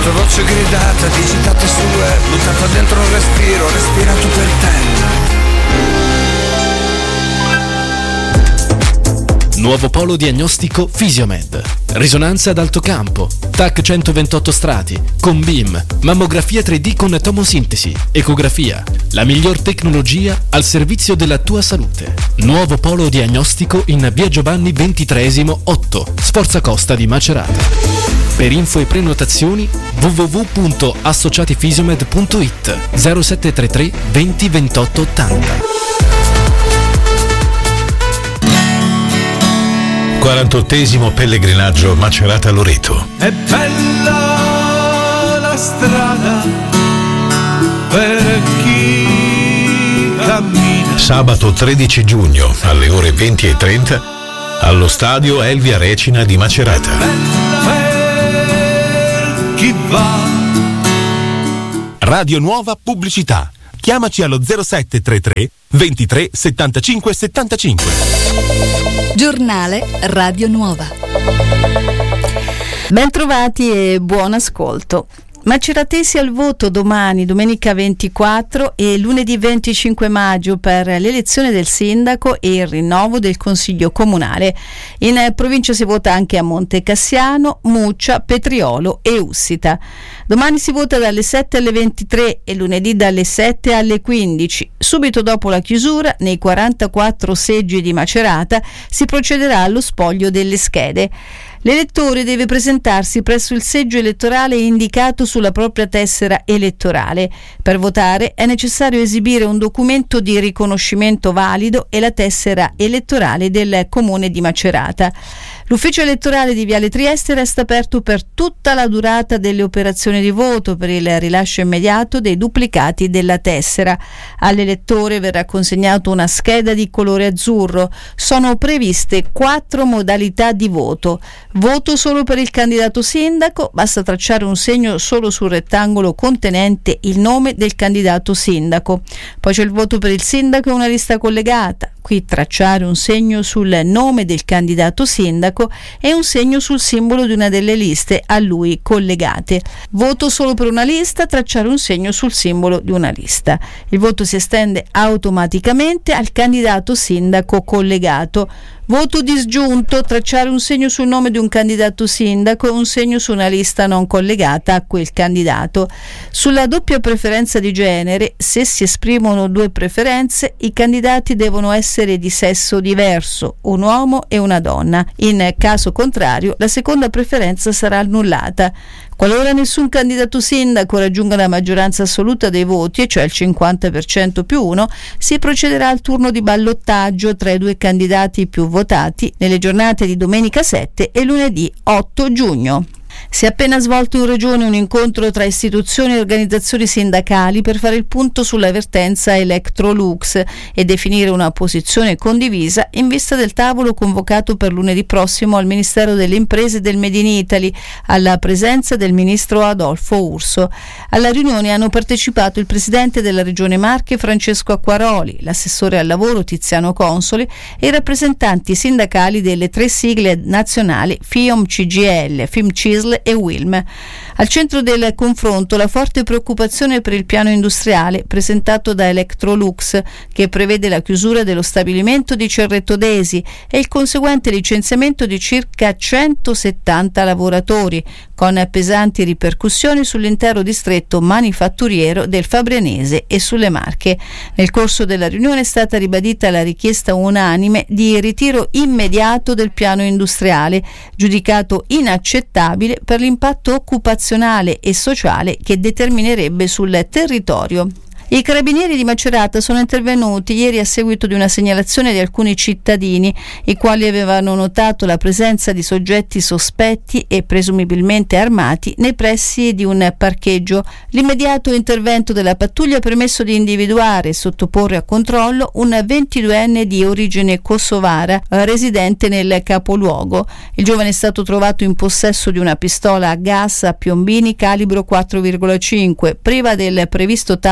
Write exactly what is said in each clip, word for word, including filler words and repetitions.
tue voci gridate, digitate sul web, buttata dentro un respiro, respirato per te. Nuovo polo diagnostico Fisiomed. Risonanza ad alto campo, T A C centoventotto strati, con B I M, mammografia tre D con tomosintesi, ecografia. La miglior tecnologia al servizio della tua salute. Nuovo polo diagnostico in via Giovanni ventitreesimo otto, Sforza Costa di Macerata. Per info e prenotazioni w w w punto associatifisiomed punto i t zero sette tre tre venti ventotto ottanta. quarantottesimo pellegrinaggio Macerata-Loreto. È bella la strada per chi cammina. Sabato tredici giugno alle ore venti e trenta allo stadio Elvia Recina di Macerata. Per chi va. Radio Nuova Pubblicità. Chiamaci allo zero sette tre tre ventitré settantacinque settantacinque. Giornale Radio Nuova. Bentrovati e buon ascolto. Maceratesi al voto domani, domenica ventiquattro e lunedì venticinque maggio per l'elezione del sindaco e il rinnovo del consiglio comunale. In provincia si vota anche a Monte Cassiano, Muccia, Petriolo e Ussita. Domani si vota dalle sette alle ventitré e lunedì dalle sette alle quindici. Subito dopo la chiusura, nei quarantaquattro seggi di Macerata, si procederà allo spoglio delle schede. L'elettore deve presentarsi presso il seggio elettorale indicato sulla propria tessera elettorale. Per votare è necessario esibire un documento di riconoscimento valido e la tessera elettorale del comune di Macerata. L'ufficio elettorale di Viale Trieste resta aperto per tutta la durata delle operazioni di voto per il rilascio immediato dei duplicati della tessera. All'elettore verrà consegnato una scheda di colore azzurro. Sono previste quattro modalità di voto. Voto solo per il candidato sindaco, basta tracciare un segno solo sul rettangolo contenente il nome del candidato sindaco. Poi c'è il voto per il sindaco e una lista collegata. Qui tracciare un segno sul nome del candidato sindaco e un segno sul simbolo di una delle liste a lui collegate. Voto solo per una lista, tracciare un segno sul simbolo di una lista. Il voto si estende automaticamente al candidato sindaco collegato. Voto disgiunto, tracciare un segno sul nome di un candidato sindaco e un segno su una lista non collegata a quel candidato. Sulla doppia preferenza di genere, se si esprimono due preferenze, i candidati devono essere di sesso diverso, un uomo e una donna. In caso contrario, la seconda preferenza sarà annullata. Qualora nessun candidato sindaco raggiunga la maggioranza assoluta dei voti, e cioè il cinquanta per cento più uno, si procederà al turno di ballottaggio tra i due candidati più votati nelle giornate di domenica sette e lunedì otto giugno. Si è appena svolto in Regione un incontro tra istituzioni e organizzazioni sindacali per fare il punto sulla vertenza Electrolux e definire una posizione condivisa in vista del tavolo convocato per lunedì prossimo al Ministero delle Imprese e del Made in Italy, alla presenza del ministro Adolfo Urso. Alla riunione hanno partecipato il presidente della Regione Marche Francesco Acquaroli, l'assessore al lavoro Tiziano Consoli e i rappresentanti sindacali delle tre sigle nazionali FIOM C G I L, FIMCISL e Wilm. Al centro del confronto la forte preoccupazione per il piano industriale presentato da Electrolux, che prevede la chiusura dello stabilimento di Cerreto d'Esi e il conseguente licenziamento di circa centosettanta lavoratori, con pesanti ripercussioni sull'intero distretto manifatturiero del Fabrianese e sulle Marche. Nel corso della riunione è stata ribadita la richiesta unanime di ritiro immediato del piano industriale, giudicato inaccettabile per l'impatto occupazionale e sociale che determinerebbe sul territorio. I carabinieri di Macerata sono intervenuti ieri a seguito di una segnalazione di alcuni cittadini, i quali avevano notato la presenza di soggetti sospetti e presumibilmente armati nei pressi di un parcheggio. L'immediato intervento della pattuglia ha permesso di individuare e sottoporre a controllo un ventiduenne di origine kosovara residente nel capoluogo. Il giovane è stato trovato in possesso di una pistola a gas a piombini calibro quattro virgola cinque, priva del previsto tappo rosso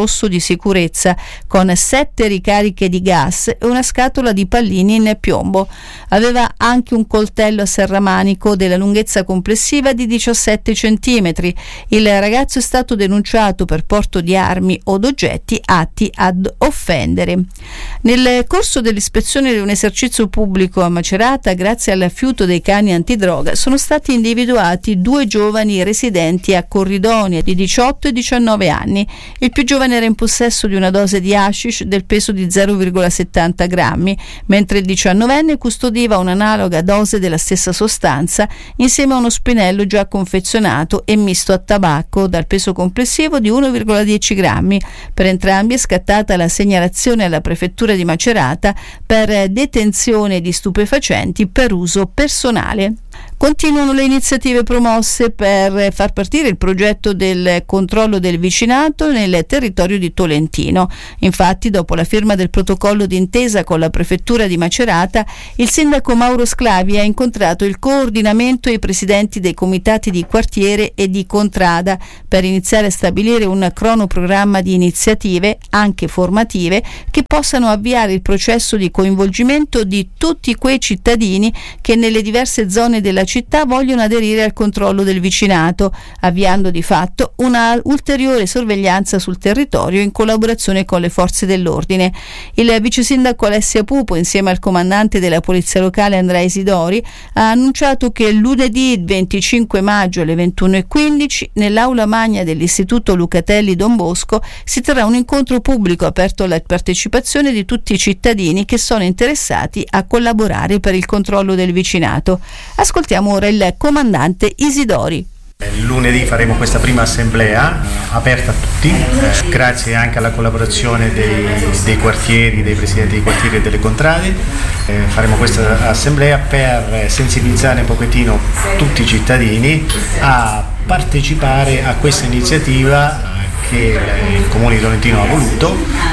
rosso di sicurezza con sette ricariche di gas e una scatola di pallini in piombo. Aveva anche un coltello a serramanico della lunghezza complessiva di diciassette centimetri. Il ragazzo è stato denunciato per porto di armi o oggetti atti ad offendere. Nel corso dell'ispezione di un esercizio pubblico a Macerata, grazie all'affiuto dei cani antidroga, sono stati individuati due giovani residenti a Corridonia di diciotto e diciannove anni. Il più giovane era in possesso di una dose di hashish del peso di zero virgola settanta grammi, mentre il diciannovenne custodiva un'analoga dose della stessa sostanza insieme a uno spinello già confezionato e misto a tabacco dal peso complessivo di uno virgola dieci grammi. Per entrambi è scattata la segnalazione alla prefettura di Macerata per detenzione di stupefacenti per uso personale. Continuano le iniziative promosse per far partire il progetto del controllo del vicinato nel territorio di Tolentino. Infatti, dopo la firma del protocollo d'intesa con la prefettura di Macerata, il sindaco Mauro Sclavi ha incontrato il coordinamento e i presidenti dei comitati di quartiere e di contrada per iniziare a stabilire un cronoprogramma di iniziative, anche formative, che possano avviare il processo di coinvolgimento di tutti quei cittadini che nelle diverse zone della città vogliono aderire al controllo del vicinato, avviando di fatto una ulteriore sorveglianza sul territorio in collaborazione con le forze dell'ordine. Il vice sindaco Alessia Pupo, insieme al comandante della polizia locale Andrea Isidori, ha annunciato che lunedì venticinque maggio alle ventuno e quindici nell'aula magna dell'istituto Lucatelli Don Bosco si terrà un incontro pubblico aperto alla partecipazione di tutti i cittadini che sono interessati a collaborare per il controllo del vicinato. Ascoltiamo ora il comandante Isidori. Lunedì faremo questa prima assemblea eh, aperta a tutti, eh, grazie anche alla collaborazione dei, dei quartieri, dei presidenti dei quartieri e delle contrade. Eh, faremo questa assemblea per sensibilizzare un pochettino tutti i cittadini a partecipare a questa iniziativa che il Comune di Tolentino ha voluto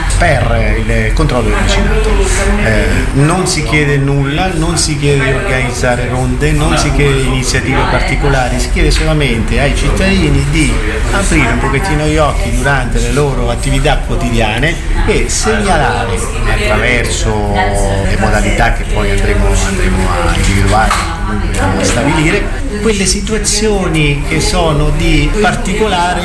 per il controllo del vicinato. Eh, non si chiede nulla, non si chiede di organizzare ronde, non si chiede iniziative particolari, si chiede solamente ai cittadini di aprire un pochettino gli occhi durante le loro attività quotidiane e segnalare attraverso le modalità che poi andremo, andremo a individuare, a stabilire, quelle situazioni che sono di particolare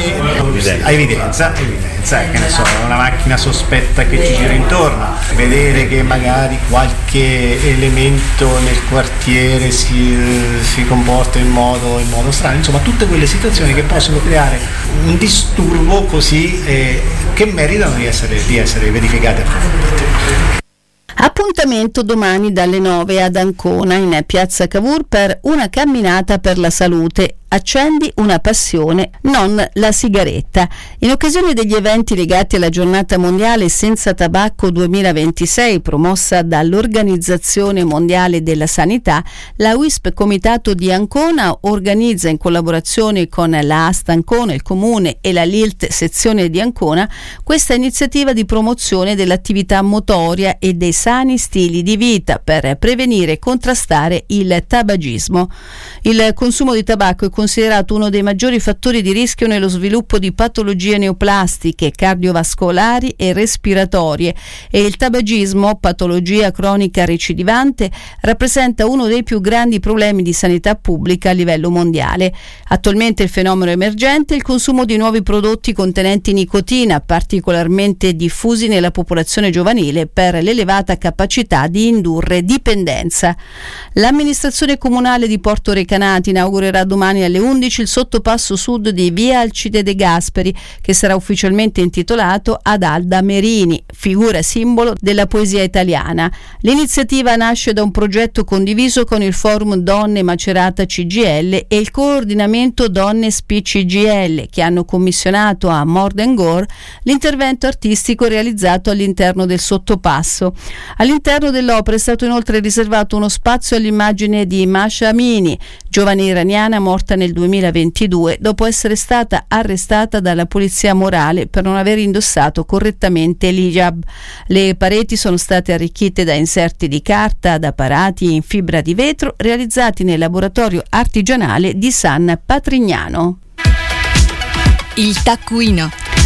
evidenza, evidenza, che ne so, una macchina sospetta che ci gira intorno, vedere che magari qualche elemento nel quartiere si, si comporta in modo, in modo strano, insomma tutte quelle situazioni che possono creare un disturbo così eh, che meritano di essere, di essere verificate approfondite. Appuntamento domani dalle nove ad Ancona in piazza Cavour per una camminata per la salute. Accendi una passione, non la sigaretta. In occasione degli eventi legati alla giornata mondiale senza tabacco duemilaventisei promossa dall'Organizzazione Mondiale della Sanità, la U I S P Comitato di Ancona organizza in collaborazione con la A S T Ancona, il Comune e la L I L T sezione di Ancona questa iniziativa di promozione dell'attività motoria e dei sani stili di vita per prevenire e contrastare il tabagismo. Il consumo di tabacco è considerato uno dei maggiori fattori di rischio nello sviluppo di patologie neoplastiche, cardiovascolari e respiratorie, e il tabagismo, patologia cronica recidivante, rappresenta uno dei più grandi problemi di sanità pubblica a livello mondiale. Attualmente il fenomeno emergente è il consumo di nuovi prodotti contenenti nicotina, particolarmente diffusi nella popolazione giovanile per l'elevata capacità di indurre dipendenza. L'amministrazione comunale di Porto Recanati inaugurerà domani alle undici il sottopasso sud di via Alcide De Gasperi, che sarà ufficialmente intitolato ad Alda Merini, figura simbolo della poesia italiana. L'iniziativa nasce da un progetto condiviso con il Forum Donne Macerata C G I L e il coordinamento Donne S P C G I L, che hanno commissionato a More Than Gore l'intervento artistico realizzato all'interno del sottopasso. All'interno dell'opera è stato inoltre riservato uno spazio all'immagine di Masha Amini, giovane iraniana morta nel duemilaventidue dopo essere stata arrestata dalla polizia morale per non aver indossato correttamente l'hijab. Le pareti sono state arricchite da inserti di carta ad apparati in fibra di vetro realizzati nel laboratorio artigianale di San Patrignano. Il taccuino.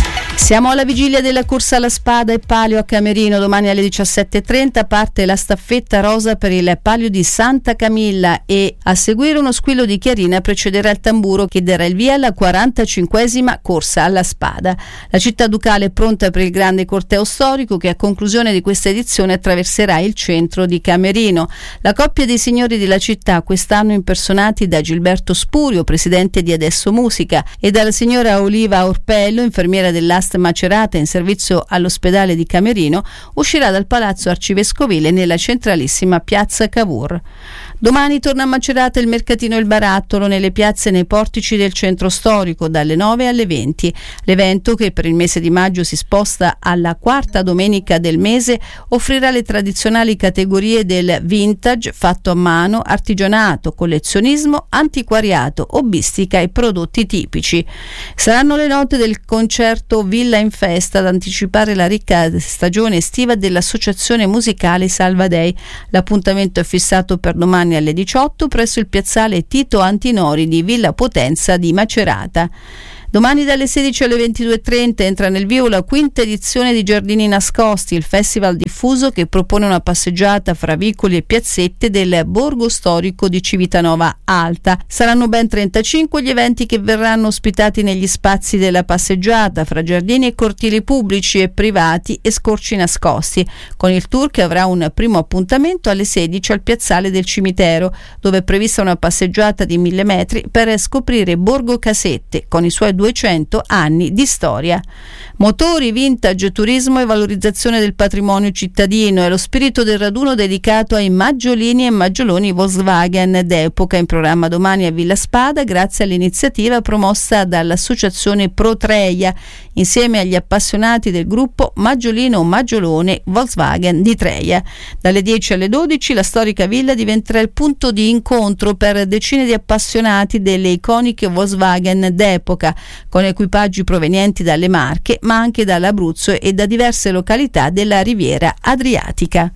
Siamo alla vigilia della corsa alla spada e palio a Camerino. Domani alle diciassette e trenta parte la staffetta rosa per il palio di Santa Camilla e a seguire uno squillo di chiarina precederà il tamburo che darà il via alla quarantacinquesima corsa alla spada. La città ducale è pronta per il grande corteo storico che a conclusione di questa edizione attraverserà il centro di Camerino. La coppia dei signori della città, quest'anno impersonati da Gilberto Spurio, presidente di Adesso Musica, e dalla signora Oliva Orpello, infermiera dell'A S T Macerata in servizio all'ospedale di Camerino, uscirà dal Palazzo Arcivescovile nella centralissima piazza Cavour. Domani torna a Macerata il mercatino Il Barattolo nelle piazze e nei portici del centro storico dalle nove alle venti. L'evento, che per il mese di maggio si sposta alla quarta domenica del mese, offrirà le tradizionali categorie del vintage, fatto a mano, artigianato, collezionismo, antiquariato, hobbistica e prodotti tipici. Saranno le note del concerto Villa in Festa ad anticipare la ricca stagione estiva dell'Associazione Musicale Salvadei. L'appuntamento è fissato per domani alle diciotto presso il piazzale Tito Antinori di Villa Potenza di Macerata. Domani dalle sedici alle ventidue e trenta entra nel vivo la quinta edizione di Giardini Nascosti, il festival diffuso che propone una passeggiata fra vicoli e piazzette del borgo storico di Civitanova Alta. Saranno ben trentacinque gli eventi che verranno ospitati negli spazi della passeggiata, fra giardini e cortili pubblici e privati e scorci nascosti, con il tour che avrà un primo appuntamento alle sedici al piazzale del cimitero, dove è prevista una passeggiata di mille metri per scoprire Borgo Casette, con i suoi due duecento anni di storia. Motori, vintage, turismo e valorizzazione del patrimonio cittadino è lo spirito del raduno dedicato ai maggiolini e maggioloni Volkswagen d'epoca, in programma domani a Villa Spada grazie all'iniziativa promossa dall'associazione Pro Treia insieme agli appassionati del gruppo Maggiolino Maggiolone Volkswagen di Treia. Dalle dieci alle dodici la storica villa diventerà il punto di incontro per decine di appassionati delle iconiche Volkswagen d'epoca, con equipaggi provenienti dalle Marche ma anche dall'Abruzzo e da diverse località della Riviera Adriatica.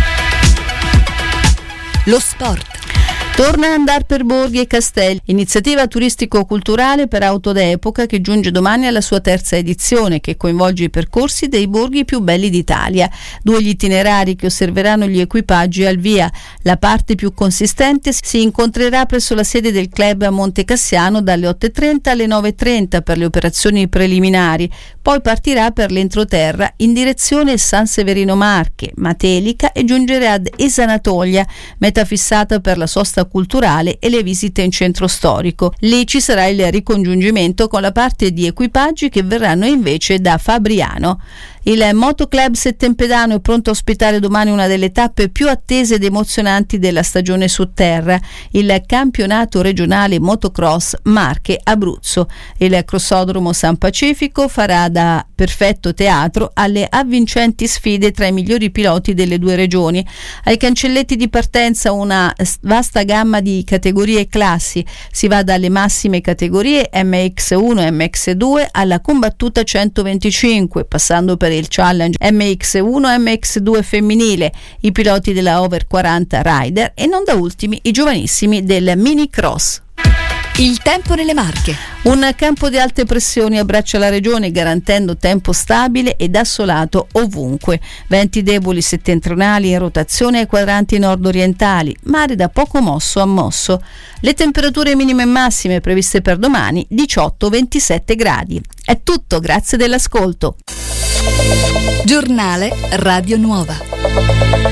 Lo sport. Torna a andare per borghi e castelli, iniziativa turistico-culturale per auto d'epoca che giunge domani alla sua terza edizione, che coinvolge i percorsi dei borghi più belli d'Italia. Due gli itinerari che osserveranno gli equipaggi al via. La parte più consistente si incontrerà presso la sede del club a Monte Cassiano dalle otto e trenta alle nove e trenta per le operazioni preliminari. Poi partirà per l'entroterra in direzione San Severino Marche, Matelica e giungerà ad Esanatoglia, meta fissata per la sosta culturale e le visite in centro storico. Lì ci sarà il ricongiungimento con la parte di equipaggi che verranno invece da Fabriano. Il Motoclub Settempedano è pronto a ospitare domani una delle tappe più attese ed emozionanti della stagione su terra, il campionato regionale motocross Marche-Abruzzo. Il crossodromo San Pacifico farà da perfetto teatro alle avvincenti sfide tra i migliori piloti delle due regioni. Ai cancelletti di partenza una vasta gamma di categorie e classi, si va dalle massime categorie M X uno e M X due alla combattuta centoventicinque, passando per il Challenge M X uno e M X due femminile, i piloti della Over quaranta Rider e non da ultimi i giovanissimi del Mini Cross. Il tempo nelle Marche. Un campo di alte pressioni abbraccia la regione garantendo tempo stabile ed assolato ovunque. Venti deboli settentrionali in rotazione ai quadranti nord-orientali, mare da poco mosso a mosso. Le temperature minime e massime previste per domani diciotto ventisette gradi. È tutto, grazie dell'ascolto. Giornale Radio Nuova.